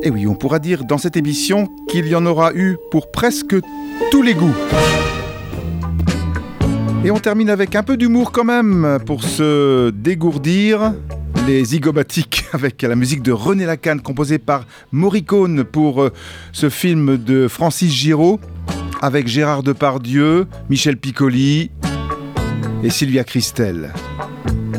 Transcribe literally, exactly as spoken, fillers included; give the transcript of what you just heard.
Et oui, on pourra dire dans cette émission qu'il y en aura eu pour presque tous les goûts. Et on termine avec un peu d'humour quand même pour se dégourdir. Les zygomatiques avec la musique de René Lacan composée par Morricone pour euh, ce film de Francis Giraud avec Gérard Depardieu, Michel Piccoli et Sylvia Christel.